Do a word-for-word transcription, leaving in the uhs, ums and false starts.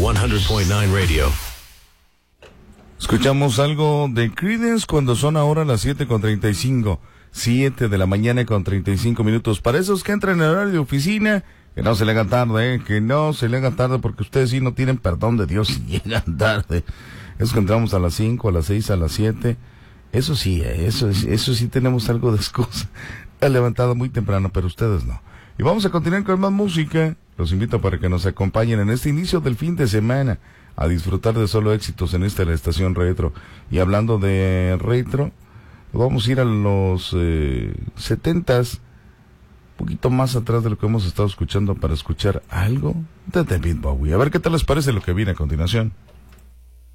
cien punto nueve Radio. Escuchamos algo de Creedence cuando son ahora las siete con treinta y cinco. siete de la mañana con treinta y cinco minutos. Para esos que entran en el horario de oficina, que no se le hagan tarde, ¿eh? que no se le hagan tarde porque ustedes sí no tienen perdón de Dios si llegan tarde. Es que entramos a las cinco, a las seis, a las siete. Eso sí, eh, eso, eso sí tenemos algo de excusa. He levantado muy temprano, pero ustedes no. Y vamos a continuar con más música. Los invito para que nos acompañen en este inicio del fin de semana a disfrutar de solo éxitos en esta la estación retro. Y hablando de retro, vamos a ir a los eh, setentas, un poquito más atrás de lo que hemos estado escuchando para escuchar algo de David Bowie. A ver qué tal les parece lo que viene a continuación.